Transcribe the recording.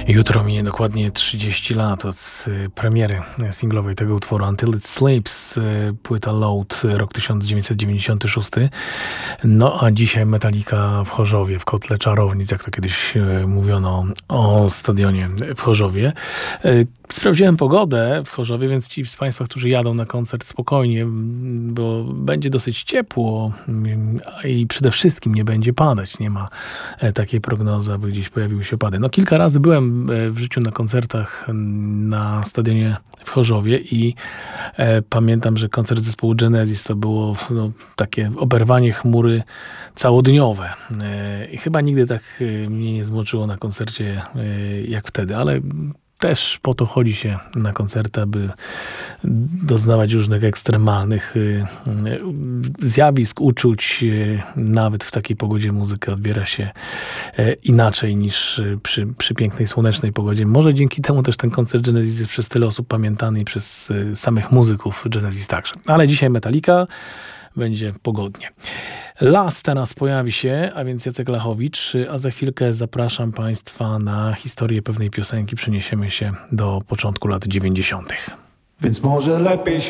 Jutro minie dokładnie 30 lat od premiery singlowej tego utworu Until It Sleeps, płyta Load, rok 1996. No a dzisiaj Metallica w Chorzowie, w Kotle Czarownic, jak to kiedyś mówiono o stadionie w Chorzowie. Sprawdziłem pogodę w Chorzowie, więc ci z Państwa, którzy jadą na koncert, spokojnie, bo będzie dosyć ciepło i przede wszystkim nie będzie padać. Nie ma takiej prognozy, aby gdzieś pojawiły się opady. No kilka razy byłem w życiu na koncertach na stadionie w Chorzowie i pamiętam, że koncert zespołu Genesis to było takie oberwanie chmury całodniowe. I chyba nigdy tak mnie nie zmoczyło na koncercie jak wtedy, ale też po to chodzi się na koncerty, aby doznawać różnych ekstremalnych zjawisk, uczuć. Nawet w takiej pogodzie muzykę odbiera się inaczej niż przy pięknej, słonecznej pogodzie. Może dzięki temu też ten koncert Genesis jest przez tyle osób pamiętany i przez samych muzyków Genesis także. Ale dzisiaj Metallica, będzie pogodnie. Las teraz pojawi się, a więc Jacek Lachowicz, a za chwilkę zapraszam Państwa na historię pewnej piosenki. Przeniesiemy się do początku lat 90. Więc może lepiej się